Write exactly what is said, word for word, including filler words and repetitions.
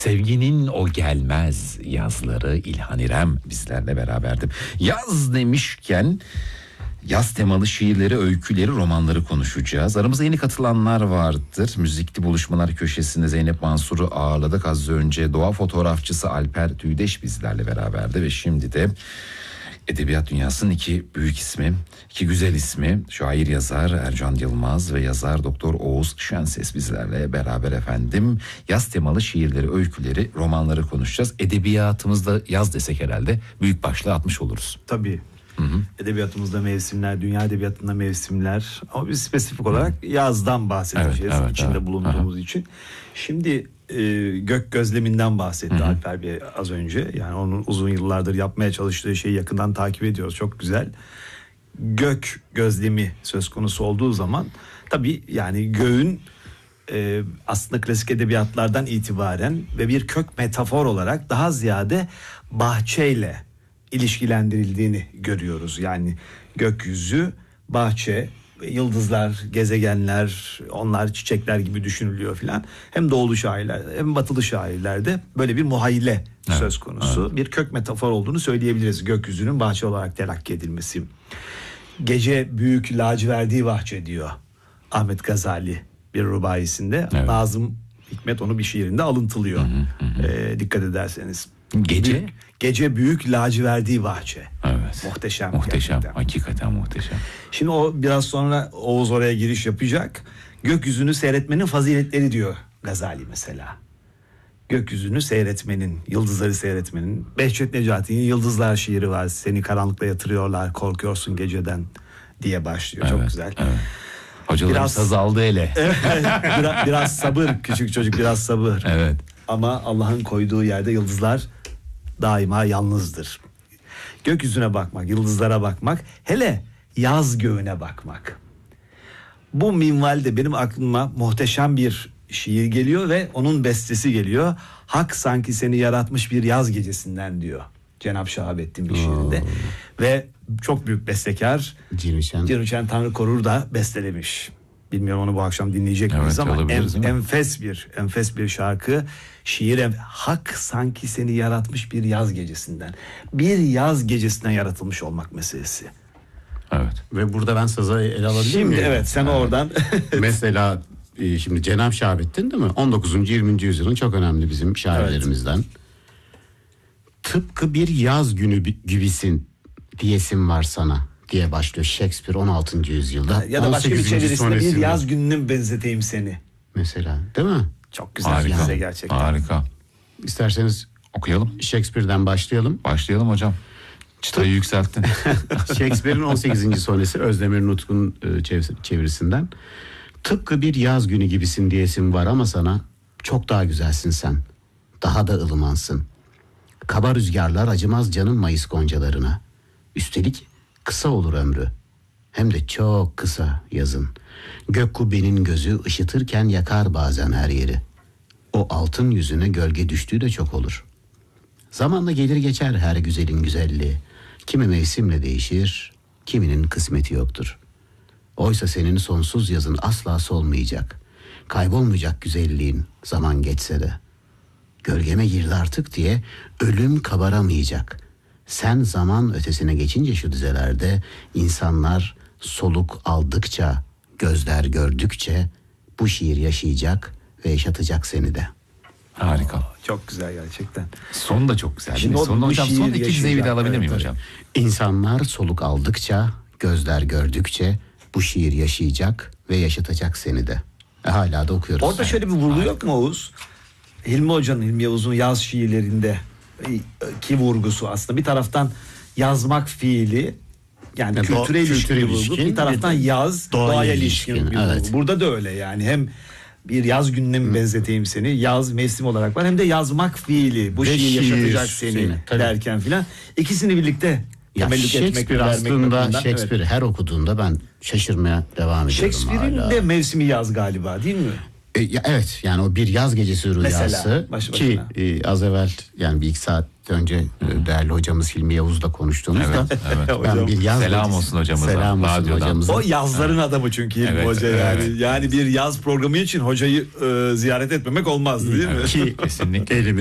Sevginin o gelmez yazları İlhan İrem bizlerle beraberdi. Yaz demişken yaz temalı şiirleri, öyküleri, romanları konuşacağız. Aramızda yeni katılanlar vardır. Müzikli buluşmalar köşesinde Zeynep Mansur'u ağırladık. Az önce doğa fotoğrafçısı Alper Tüydeş bizlerle beraberdi ve şimdi de edebiyat dünyasının iki büyük ismi, iki güzel ismi, şair yazar Ercan Yılmaz ve yazar Doktor Oğuz Şenses bizlerle beraber efendim. Yaz temalı şiirleri, öyküleri, romanları konuşacağız. Edebiyatımızda yaz desek herhalde büyük başlığı atmış oluruz. Tabii. Hı hı. Edebiyatımızda mevsimler, dünya edebiyatında mevsimler, ama biz spesifik olarak yazdan bahsedeceğiz, evet, evet, içinde evet, bulunduğumuz evet. için. Şimdi e, gök gözleminden bahsetti hı hı. Alper Bey az önce. Yani onun uzun yıllardır yapmaya çalıştığı şeyi yakından takip ediyoruz. Çok güzel. Gök gözlemi söz konusu olduğu zaman tabii yani göğün e, aslında klasik edebiyatlardan itibaren ve bir kök metafor olarak daha ziyade bahçeyle ilişkilendirildiğini görüyoruz. Yani gökyüzü, bahçe, yıldızlar, gezegenler, onlar çiçekler gibi düşünülüyor filan. Hem doğulu şairler hem batılı şairlerde böyle bir muhayyile evet, söz konusu. Evet. Bir kök metafor olduğunu söyleyebiliriz. Gökyüzünün bahçe olarak telakki edilmesi. Gece büyük laciverdi bahçe diyor Ahmet Gazali bir rubayisinde. Evet. Nazım Hikmet onu bir şiirinde alıntılıyor. Hı hı hı. E, dikkat ederseniz. Gece? Büyük, gece büyük laciverdi bahçe. Evet. Muhteşem. Muhteşem. Gerçekten. Hakikaten muhteşem. Şimdi o biraz sonra Oğuz oraya giriş yapacak. Gökyüzünü seyretmenin faziletleri diyor Gazali mesela. Gökyüzünü seyretmenin, yıldızları seyretmenin. Behçet Necati'nin Yıldızlar şiiri var. Seni karanlıkta yatırıyorlar, korkuyorsun geceden diye başlıyor. Evet, çok güzel. Evet. Hocalarım biraz, saz aldı ele. biraz, biraz sabır, küçük çocuk biraz sabır. Evet. Ama Allah'ın koyduğu yerde yıldızlar daima yalnızdır. Gökyüzüne bakmak, yıldızlara bakmak, hele yaz göğüne bakmak. Bu minvalde benim aklıma muhteşem bir şiir geliyor ve onun bestesi geliyor. Hak sanki seni yaratmış bir yaz gecesinden diyor Cenab-ı Şahabettin bir şiirinde. Ve çok büyük bestekar Cinüşen Cinüşen Tanrı Korur da bestelemiş. Bilmiyorum onu bu akşam dinleyecek miyiz, evet, ama en, enfes bir enfes bir şarkı. Şiir hak sanki seni yaratmış bir yaz gecesinden. Bir yaz gecesinden yaratılmış olmak meselesi. Evet. Ve burada ben sazı ele alabilir miyim? Şimdi evet sen evet. oradan. Mesela şimdi Cenab-ı Şahabettin değil mi? on dokuzuncu yirminci yüzyılın çok önemli bizim şairlerimizden. Evet. Tıpkı bir yaz günü gibisin diyesim var sana diye başlıyor Shakespeare on altıncı yüzyılda. Ya da başka bir çevirisinde bir yaz gününün benzeteyim seni. Mesela değil mi? Çok güzel harika, bir şey gerçekten. Harika. İsterseniz okuyalım. Shakespeare'den başlayalım. Başlayalım hocam. Çıtayı yükselttin. Shakespeare'in on sekizinci sonesi Özdemir Nutk'un çevirisinden. Tıpkı bir yaz günü gibisin diyesim var ama sana çok daha güzelsin sen. Daha da ılımansın. Kaba rüzgarlar acımaz canım Mayıs goncalarına. Üstelik kısa olur ömrü. Hem de çok kısa yazın. Gök kubbenin gözü ışıtırken yakar bazen her yeri. O altın yüzüne gölge düştüğü de çok olur. Zamanla gelir geçer her güzelin güzelliği. Kimi mevsimle değişir, kiminin kısmeti yoktur. Oysa senin sonsuz yazın asla solmayacak. Kaybolmayacak güzelliğin zaman geçse de. Gölgeme girdi artık diye ölüm kabaramayacak. Sen zaman ötesine geçince şu dizelerde insanlar soluk aldıkça, gözler gördükçe bu şiir yaşayacak ve yaşatacak seni de. Harika. Aa, çok güzel gerçekten. Son da çok güzel. Şimdi son hocam son iki dizeyi de alabilir miyim hocam? İnsanlar soluk aldıkça, gözler gördükçe bu şiir yaşayacak ve yaşatacak seni de. E, hala da okuyoruz. Orada şöyle bir vurgu yok mu Oğuz? Hilmi Hoca'nın, Hilmi Yavuz'un yaz şiirlerinde ki vurgusu aslında bir taraftan yazmak fiili, yani ya kültüre do- ilişkin bir vurgu, bir taraftan yaz doğaya, doğaya ilişkin, ilişkin bir vurgu. Evet. Burada da öyle yani, hem bir yaz gününe mi benzeteyim seni, yaz mevsim olarak var, hem de yazmak fiili, bu şiir yaşatacak seni, seni derken filan ikisini birlikte ya Shakespeare aslında Shakespeare evet. her okuduğunda ben şaşırmaya devam ediyorum. Shakespeare'in de mevsimi yaz galiba değil mi? E, ya evet yani o bir yaz gecesi rüyası Mesela, başı ki e, az evvel yani bir iki saat önce e, değerli hocamız Hilmi Yavuz'la konuştuğumuzda Evet, evet. ben bir yaz Selam gecesi- olsun hocamıza, Selam olsun radyodan. hocamıza. O yazların adamı çünkü Hilmi Evet, Hoca evet. yani. Yani bir yaz programı için hocayı e, ziyaret etmemek olmazdı değil mi? Ki Kesinlikle. elimi